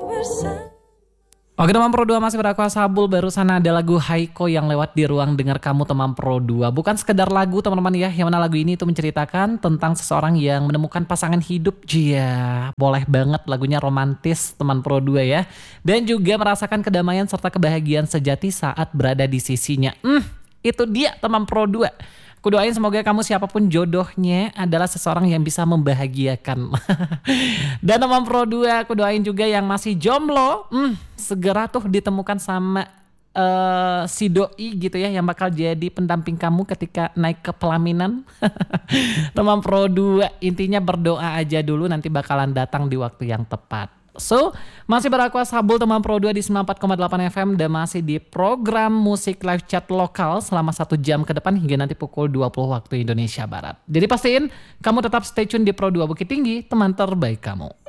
Oke teman Pro 2 masih berakuas Sabul, barusan ada lagu Haiko yang lewat di ruang dengar kamu teman Pro 2. Bukan sekedar lagu teman-teman ya, yang mana lagu ini itu menceritakan tentang seseorang yang menemukan pasangan hidup. Jia, boleh banget lagunya romantis teman Pro 2 ya. Dan juga merasakan kedamaian serta kebahagiaan sejati saat berada di sisinya. Itu dia teman Pro 2. Aku doain semoga kamu siapapun jodohnya adalah seseorang yang bisa membahagiakan. Dan teman Pro 2 aku doain juga yang masih jomblo, segera tuh ditemukan sama si doi gitu ya, yang bakal jadi pendamping kamu ketika naik ke pelaminan. Teman Pro 2 intinya berdoa aja dulu, nanti bakalan datang di waktu yang tepat. So, masih berakuas Sabul teman Pro 2 di 94,8 FM dan masih di program musik live chat lokal selama 1 jam ke depan hingga nanti pukul 20 waktu Indonesia Barat. Jadi pastiin kamu tetap stay tune di Pro 2 Bukit Tinggi, teman terbaik kamu.